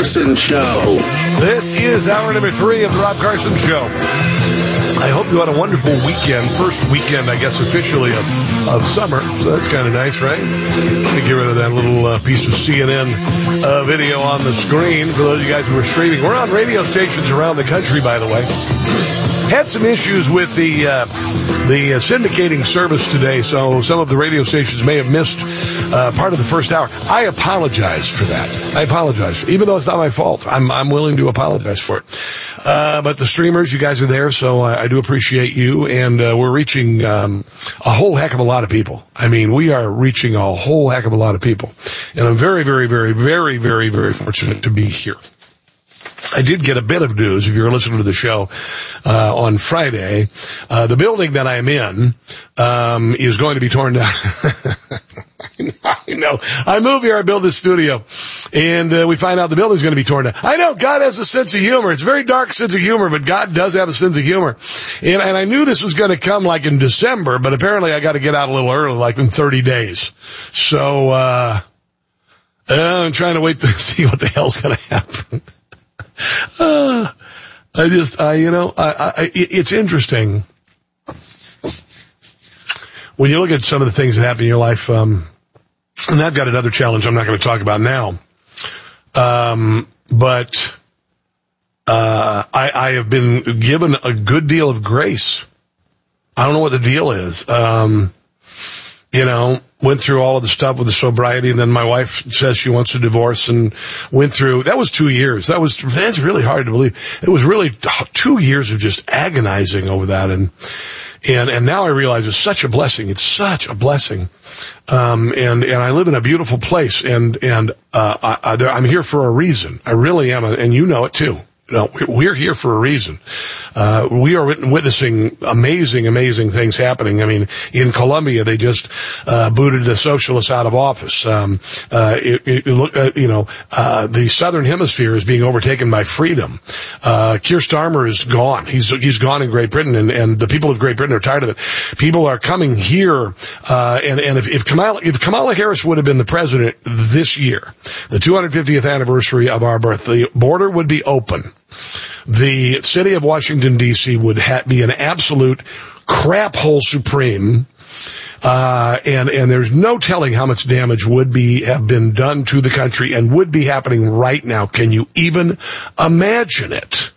Carson Show. This is hour number 3 of the Rob Carson Show. I hope you had a wonderful weekend. First weekend, I guess, officially of summer. So that's kind of nice, right? Let me get rid of that little piece of CNN video on the screen for those of you guys who are streaming. We're on radio stations around the country, by the way. Had some issues with the syndicating service today, so some of the radio stations may have missed part of the first hour. I apologize for that. I apologize. Even though it's not my fault, I'm willing to apologize for it. But the streamers, you guys are there, so I do appreciate you, and we're reaching a whole heck of a lot of people. I mean, we are reaching a whole heck of a lot of people, and I'm very, very, very, very, very, very fortunate to be here. I did get a bit of news, if you're listening to the show, on Friday. The building that I'm in, is going to be torn down. I know. I move here, I build this studio, and we find out the building's going to be torn down. I know, God has a sense of humor. It's a very dark sense of humor, but God does have a sense of humor. And I knew this was going to come like in December, but apparently I got to get out a little early, like in 30 days. So, I'm trying to wait to see what the hell's going to happen. It's interesting when you look at some of the things that happen in your life, and I've got another challenge I'm not going to talk about now, but I have been given a good deal of grace. I don't know what the deal is. Went through all of the stuff with the sobriety, and then my wife says she wants a divorce, and went through, that was 2 years. That's really hard to believe. It was really 2 years of just agonizing over that, and now I realize it's such a blessing. It's such a blessing. And I live in a beautiful place, and I'm here for a reason. I really am, and you know it too. We're here for a reason. We are witnessing amazing, amazing things happening. I mean, in Colombia, they just booted the socialists out of office. The Southern Hemisphere is being overtaken by freedom. Keir Starmer is gone. He's gone in Great Britain, and the people of Great Britain are tired of it. People are coming here, and if Kamala Harris would have been the president this year, the 250th anniversary of our birth, the border would be open. The city of Washington, D.C. would be an absolute crap hole supreme, and there's no telling how much damage have been done to the country and would be happening right now. Can you even imagine it?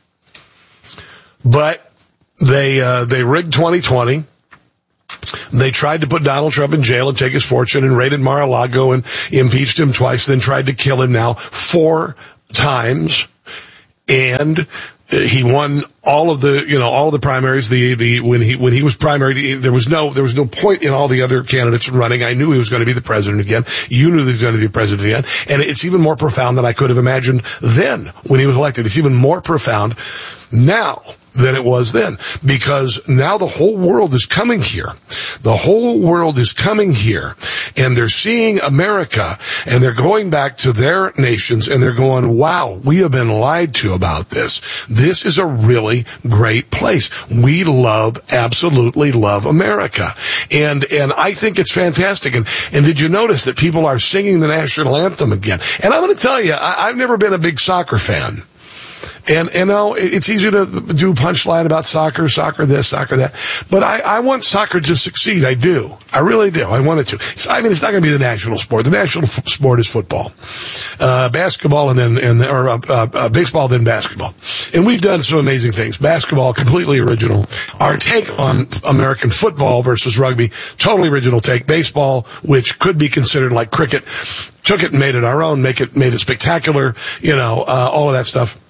But they rigged 2020. They tried to put Donald Trump in jail and take his fortune, and raided Mar-a-Lago and impeached him twice, then tried to kill him now 4 times. And he won all of the primaries. When he was primary, there was no point in all the other candidates running. I knew he was going to be the president again. You knew he was going to be president again. And it's even more profound than I could have imagined then when he was elected. It's even more profound now than it was then, because now the whole world is coming here. The whole world is coming here, and they're seeing America, and they're going back to their nations, and they're going, wow, we have been lied to about this. This is a really great place. We absolutely love America. And I think it's fantastic. And did you notice that people are singing the national anthem again? And I'm going to tell you, I've never been a big soccer fan. And now it's easy to do punchline about soccer this, soccer that. But I want soccer to succeed. I do. I really do. I want it to. It's not going to be the national sport. The national sport is football, basketball, and then baseball, then basketball. And we've done some amazing things. Basketball, completely original. Our take on American football versus rugby, totally original take. Baseball, which could be considered like cricket, took it and made it our own, made it spectacular, all of that stuff.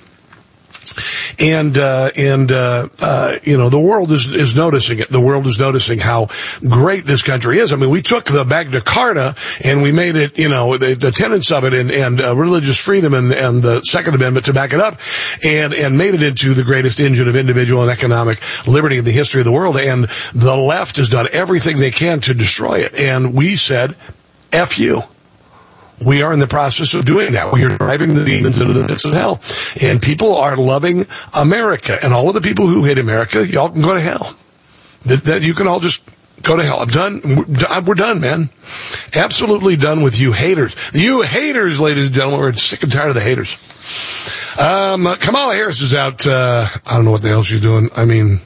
And the world is noticing it. The world is noticing how great this country is. I mean, we took the Magna Carta and we made it, the tenets of it and religious freedom and the Second Amendment to back it up and made it into the greatest engine of individual and economic liberty in the history of the world. And the left has done everything they can to destroy it. And we said, F you. We are in the process of doing that. We are driving the demons into the pits of hell. And people are loving America. And all of the people who hate America, y'all can go to hell. That you can all just Go to hell. I'm done. We're done, man. Absolutely done with you haters. You haters, ladies and gentlemen. We're sick and tired of the haters. Kamala Harris is out. I don't know what the hell she's doing. I mean,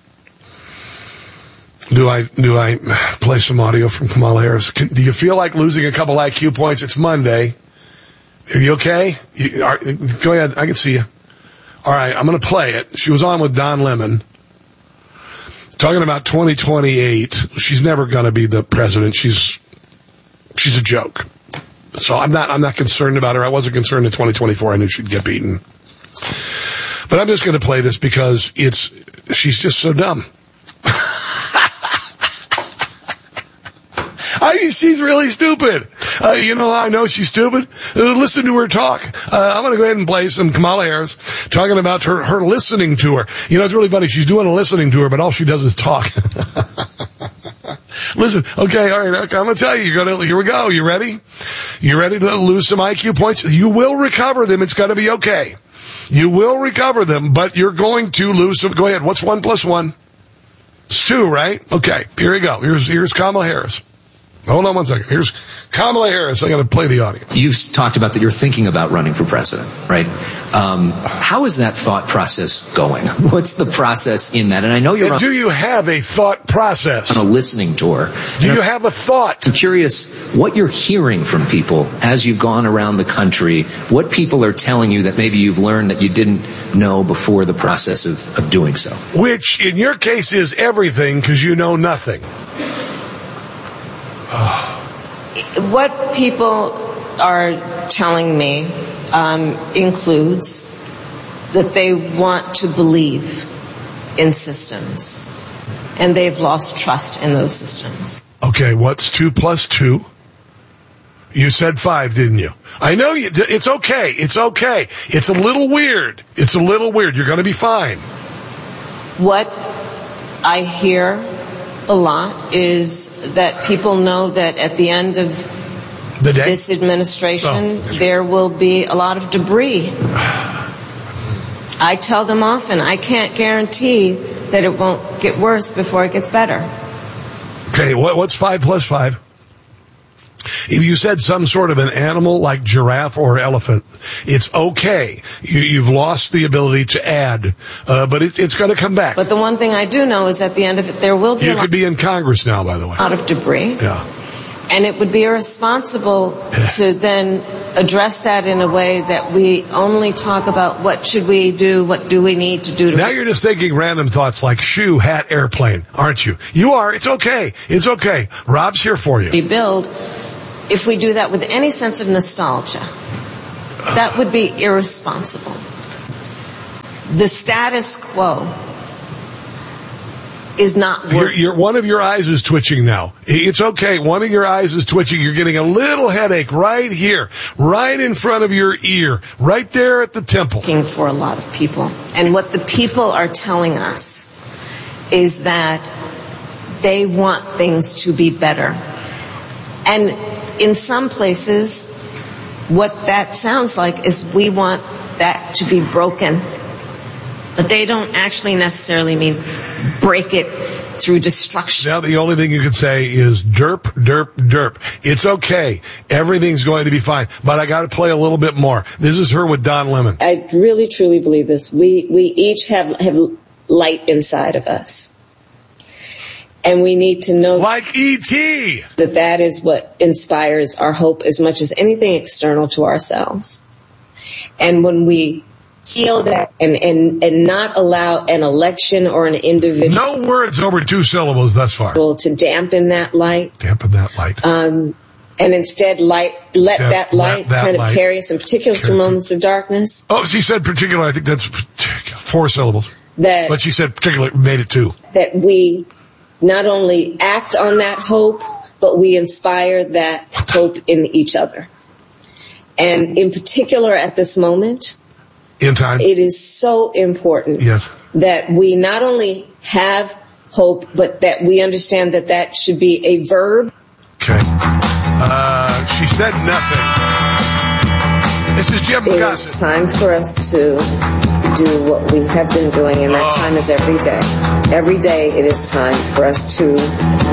do I play some audio from Kamala Harris? Do you feel like losing a couple IQ points? It's Monday. Are you okay? Go ahead. I can see you. All right. I'm going to play it. She was on with Don Lemon talking about 2028. She's never going to be the president. She's a joke. So I'm not concerned about her. I wasn't concerned in 2024. I knew she'd get beaten. But I'm just going to play this because she's just so dumb. I mean, she's really stupid. I know she's stupid. Listen to her talk. I'm going to go ahead and play some Kamala Harris talking about her listening tour. It's really funny. She's doing a listening tour, but all she does is talk. Listen, okay, all right, I'm going to tell you, here we go. You ready? You ready to lose some IQ points? You will recover them. It's going to be okay. You will recover them, but you're going to lose some. Go ahead. What's 1 + 1? It's 2, right? Okay, here we go. Here's Kamala Harris. Hold on one second. Here's Kamala Harris. I got to play the audio. You've talked about that you're thinking about running for president, right? How is that thought process going? What's the process in that? And I know you're do you have a thought process? On a listening tour. Do you have a thought? I'm curious what you're hearing from people as you've gone around the country, what people are telling you that maybe you've learned that you didn't know before the process of doing so. Which, in your case, is everything because you know nothing. What people are telling me includes that they want to believe in systems, and they've lost trust in those systems. Okay, what's 2 + 2? You said 5, didn't you? I know you. It's okay. It's okay. It's a little weird. It's a little weird. You're going to be fine. What I hear a lot is that people know that at the end of this administration, there will be a lot of debris. I tell them often, I can't guarantee that it won't get worse before it gets better. Okay, what's 5 + 5? If you said some sort of an animal like giraffe or elephant, it's okay. You've lost the ability to add, but it's going to come back. But the one thing I do know is at the end of it, there will be You could be in Congress now, by the way. A lot of debris. Yeah. And it would be irresponsible to then address that in a way that we only talk about what should we do, what do we need to do. Now you're just thinking random thoughts like shoe, hat, airplane, aren't you? You are. It's okay. It's okay. Rob's here for you. Rebuild. If we do that with any sense of nostalgia, that would be irresponsible. The status quo is not working. One of your eyes is twitching now. It's okay. One of your eyes is twitching. You're getting a little headache right here, right in front of your ear, right there at the temple. For a lot of people. And what the people are telling us is that they want things to be better. And in some places, what that sounds like is we want that to be broken. But they don't actually necessarily mean break it through destruction. Now the only thing you can say is derp, derp, derp. It's okay. Everything's going to be fine. But I got to play a little bit more. This is her with Don Lemon. I really, truly believe this. We each have light inside of us. And we need to know, like E.T., that is what inspires our hope as much as anything external to ourselves. And when we feel that and not allow an election or an individual, no words over 2 syllables thus far, to dampen that light. And instead let that light carry us in particular through moments of darkness. Oh, she said particular. I think that's 4 syllables. But she said particular, made it 2. That we not only act on that hope, but we inspire that hope in each other. And in particular at this moment, in time, it is so important that we not only have hope, but that we understand that should be a verb. Okay. She said nothing. This is Jim McGustin. It's time for us to do what we have been doing, and that time is every day. Every day it is time for us to